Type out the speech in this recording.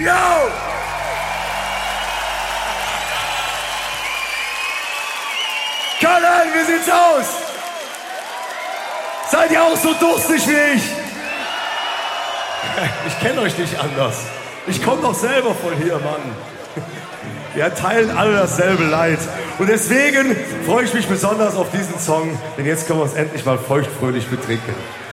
Yo! Köln, wie sieht's aus? Seid ihr auch so durstig wie ich? Ich kenne euch nicht anders. Ich komme doch selber von hier, Mann. Wir teilen alle dasselbe Leid. Und deswegen freue ich mich besonders auf diesen Song, denn jetzt können wir uns endlich mal feuchtfröhlich betrinken.